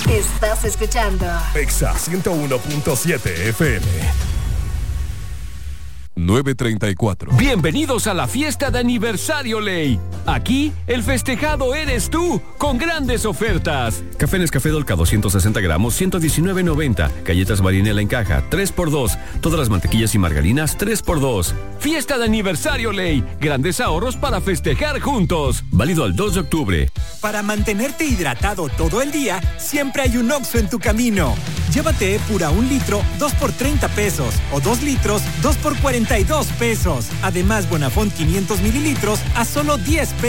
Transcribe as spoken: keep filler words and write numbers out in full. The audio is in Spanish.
Estás escuchando Exa ciento uno punto siete F M. nueve treinta y cuatro. Bienvenidos a la fiesta de aniversario Ley. Aquí, el festejado eres tú, con grandes ofertas. Café Nescafé Dolca doscientos sesenta gramos, ciento diecinueve noventa. Galletas Marinela en caja, tres por dos. Todas las mantequillas y margarinas, tres por dos. Fiesta de aniversario Ley. Grandes ahorros para festejar juntos. Válido al dos de octubre. Para mantenerte hidratado todo el día, siempre hay un Oxxo en tu camino. Llévate Epura un litro, dos por treinta pesos. O dos litros, dos por cuarenta y dos pesos. Además, Bonafont quinientos mililitros a solo diez pesos.